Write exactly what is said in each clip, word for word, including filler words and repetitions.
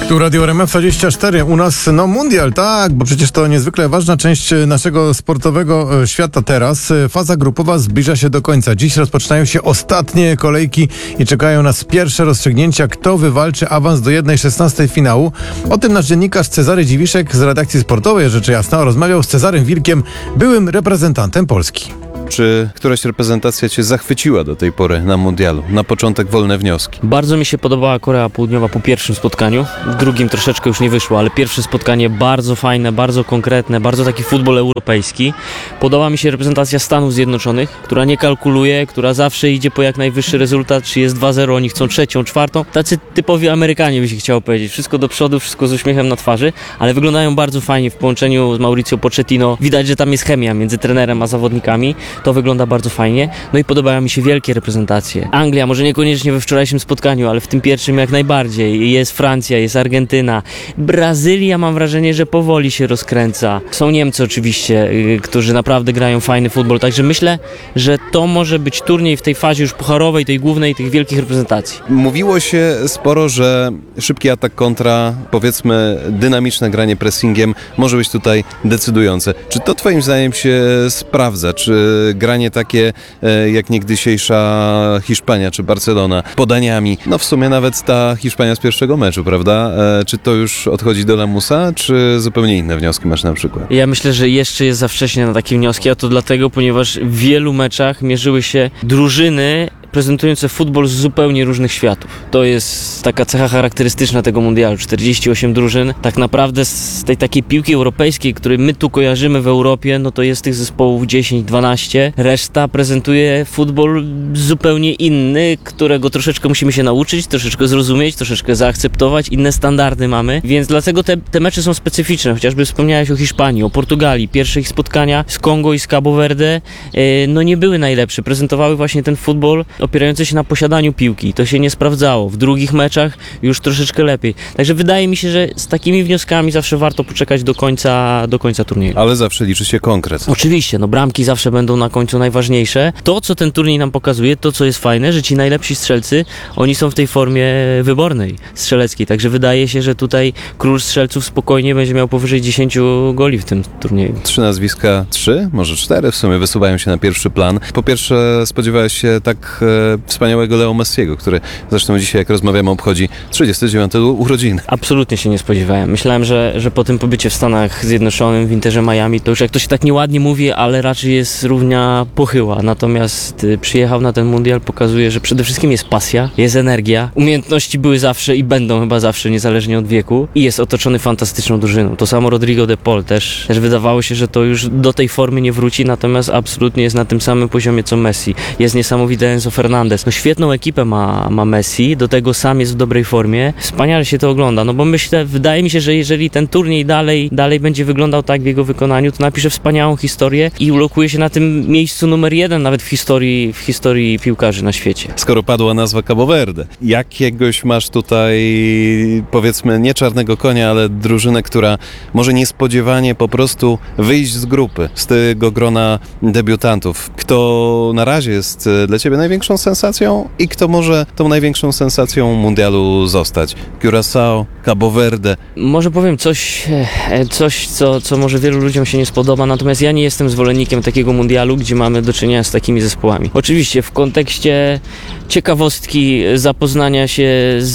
Tu Radio R M F dwadzieścia cztery. U nas no mundial, tak, bo przecież to niezwykle ważna część naszego sportowego świata teraz. Faza grupowa zbliża się do końca. Dziś rozpoczynają się ostatnie kolejki i czekają nas pierwsze rozstrzygnięcia, kto wywalczy awans do jednej szesnastej finału. O tym nasz dziennikarz Cezary Dziwiszek z redakcji sportowej Rzeczy Jasna rozmawiał z Cezarym Wilkiem, byłym reprezentantem Polski. Czy któraś reprezentacja Cię zachwyciła do tej pory na mundialu? Na początek wolne wnioski. Bardzo mi się podobała Korea Południowa po pierwszym spotkaniu. W drugim troszeczkę już nie wyszło, ale pierwsze spotkanie bardzo fajne, bardzo konkretne, bardzo taki futbol europejski. Podoba mi się reprezentacja Stanów Zjednoczonych, która nie kalkuluje, która zawsze idzie po jak najwyższy rezultat. Czy jest dwa zero, oni chcą trzecią, czwartą. Tacy typowi Amerykanie, by się chciało powiedzieć. Wszystko do przodu, wszystko z uśmiechem na twarzy, ale wyglądają bardzo fajnie w połączeniu z Mauricio Pochettino. Widać, że tam jest chemia między trenerem a zawodnikami. To wygląda bardzo fajnie. No i podobają mi się wielkie reprezentacje. Anglia, może niekoniecznie we wczorajszym spotkaniu, ale w tym pierwszym jak najbardziej. Jest Francja, jest Argentyna. Brazylia, mam wrażenie, że powoli się rozkręca. Są Niemcy oczywiście, yy, którzy naprawdę grają fajny futbol. Także myślę, że to może być turniej w tej fazie już pucharowej, tej głównej, tych wielkich reprezentacji. Mówiło się sporo, że szybki atak kontra, powiedzmy dynamiczne granie pressingiem może być tutaj decydujące. Czy to Twoim zdaniem się sprawdza? Czy granie takie jak niegdysiejsza Hiszpania czy Barcelona, podaniami, no w sumie nawet ta Hiszpania z pierwszego meczu, prawda? Czy to już odchodzi do lamusa, czy zupełnie inne wnioski masz na przykład? Ja myślę, że jeszcze jest za wcześnie na takie wnioski, a to dlatego, ponieważ w wielu meczach mierzyły się drużyny prezentujące futbol z zupełnie różnych światów. To jest taka cecha charakterystyczna tego mundialu. czterdzieści osiem drużyn. Tak naprawdę z tej takiej piłki europejskiej, której my tu kojarzymy w Europie, no to jest tych zespołów dziesięć dwanaście. Reszta prezentuje futbol zupełnie inny, którego troszeczkę musimy się nauczyć, troszeczkę zrozumieć, troszeczkę zaakceptować. Inne standardy mamy, więc dlatego te, te mecze są specyficzne. Chociażby wspomniałeś o Hiszpanii, o Portugalii. Pierwsze ich spotkania z Kongo i z Cabo Verde yy, no nie były najlepsze. Prezentowały właśnie ten futbol opierający się na posiadaniu piłki. To się nie sprawdzało. W drugich meczach już troszeczkę lepiej. Także wydaje mi się, że z takimi wnioskami zawsze warto poczekać do końca, do końca turnieju. Ale zawsze liczy się konkret. Oczywiście, no bramki zawsze będą na końcu najważniejsze. To, co ten turniej nam pokazuje, to, co jest fajne, że ci najlepsi strzelcy, oni są w tej formie wybornej, strzeleckiej. Także wydaje się, że tutaj król strzelców spokojnie będzie miał powyżej dziesięć goli w tym turnieju. Trzy nazwiska, trzy, może cztery w sumie wysuwają się na pierwszy plan. Po pierwsze, spodziewałeś się tak e, wspaniałego Leo Messiego, który zresztą dzisiaj, jak rozmawiamy, obchodzi trzydzieste dziewiąte urodziny. Absolutnie się nie spodziewałem. Myślałem, że, że po tym pobycie w Stanach Zjednoczonych, w Interze Miami, to już jak to się tak nieładnie mówi, ale raczej jest równia pochyła. Natomiast y, przyjechał na ten mundial, pokazuje, że przede wszystkim jest pasja, jest energia. Umiejętności były zawsze i będą chyba zawsze, niezależnie od wieku. I jest otoczony fantastyczną drużyną. To samo Rodrigo de Paul też. Też wydawało się, że to już do tej formy nie wróci, natomiast absolutnie jest na tym samym poziomie co Messi. Jest niesamowity Enzo Fernandez. No świetną ekipę ma, ma Messi, do tego sam jest w dobrej formie. Wspaniale się to ogląda, no bo myślę, wydaje mi się, że jeżeli ten turniej dalej, dalej będzie wyglądał tak w jego wykonaniu, to napisze wspaniałą historię i ulokuje się na tym miejscu numer jeden nawet w historii, w historii piłkarzy na świecie. Skoro padła nazwa Cabo Verde, jakiegoś masz tutaj, powiedzmy, nie czarnego konia, ale drużynę, która może niespodziewanie po prostu wyjść z grupy, z tego grona debiutantów. Kto na razie jest dla Ciebie największą sensacją i kto może tą największą sensacją mundialu zostać? Curaçao, Cabo Verde. Może powiem coś, coś co, co może wielu ludziom się nie spodoba, natomiast ja nie jestem zwolennikiem takiego mundialu, gdzie mamy do czynienia z takimi zespołami. Oczywiście w kontekście ciekawostki, zapoznania się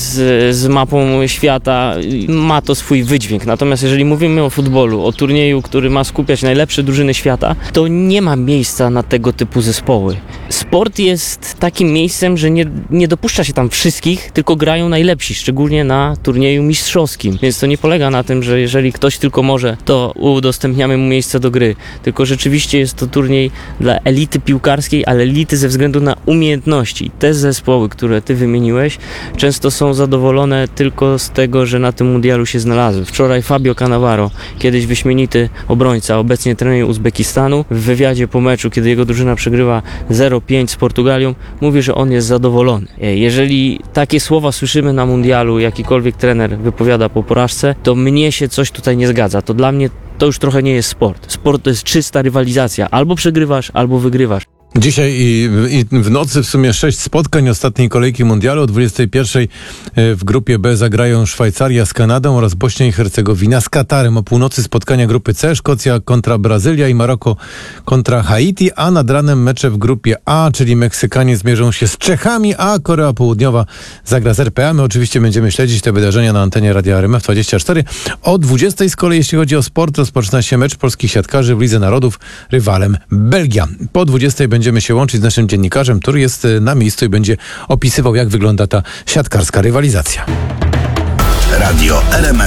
z, z mapą świata ma to swój wydźwięk. Natomiast jeżeli mówimy o futbolu, o turnieju, który ma skupiać najlepsze drużyny świata, to nie ma miejsca na tego typu zespoły. Sport jest takim miejscem, że nie, nie dopuszcza się tam wszystkich, tylko grają najlepsi, szczególnie na turnieju mistrzowskim. Więc to nie polega na tym, że jeżeli ktoś tylko może, to udostępniamy mu miejsce do gry. Tylko rzeczywiście jest to turniej dla elity piłkarskiej, ale elity ze względu na umiejętności. Te zespoły, które ty wymieniłeś, często są zadowolone tylko z tego, że na tym mundialu się znalazły. Wczoraj Fabio Cannavaro, kiedyś wyśmienity obrońca, obecnie trener Uzbekistanu, w wywiadzie po meczu, kiedy jego drużyna przegrywa zero pięć z Portugalią, mówi, że on jest zadowolony. Jeżeli takie słowa słyszymy na mundialu, jakikolwiek trener wypowiada po porażce, to mnie się coś tutaj nie zgadza. To dla mnie to już trochę nie jest sport. Sport to jest czysta rywalizacja. Albo przegrywasz, albo wygrywasz. Dzisiaj i, i w nocy w sumie sześć spotkań ostatniej kolejki mundialu. O dwudziestej pierwszej w grupie B zagrają Szwajcaria z Kanadą oraz Bośnia i Hercegowina z Katarem. O północy spotkania grupy C, Szkocja kontra Brazylia i Maroko kontra Haiti, a nad ranem mecze w grupie A, czyli Meksykanie zmierzą się z Czechami, a Korea Południowa zagra z R P A. My oczywiście będziemy śledzić te wydarzenia na antenie Radia R M F dwadzieścia cztery. O dwudziestej z kolei, jeśli chodzi o sport, rozpoczyna się mecz polskich siatkarzy w Lidze Narodów, rywalem Belgia. Po dwudziestej będziemy się łączyć z naszym dziennikarzem, który jest na miejscu i będzie opisywał, jak wygląda ta siatkarska rywalizacja. Radio R M F